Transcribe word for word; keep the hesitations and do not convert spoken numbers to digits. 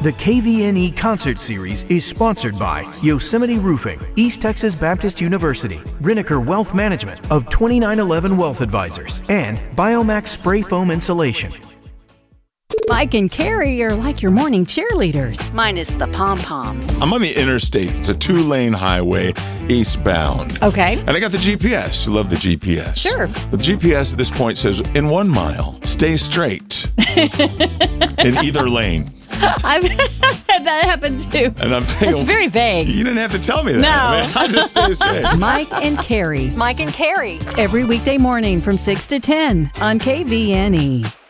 The K V N E Concert Series is sponsored by Yosemite Roofing, East Texas Baptist University, Reniker Wealth Management of twenty-nine eleven Wealth Advisors, and Biomax Spray Foam Insulation. Mike and Carrie are like your morning cheerleaders, minus the pom-poms. I'm on the interstate. It's a two-lane highway, eastbound. Okay. And I got the G P S. You love the G P S. Sure. The G P S at this point says, in one mile, stay straight in either lane. I've had that happen too. And I'm thinking, it's very vague. You didn't have to tell me that. No. I mean, I just stay straight. Mike and Carrie. Mike and Carrie. Every weekday morning from six to ten on K V N E.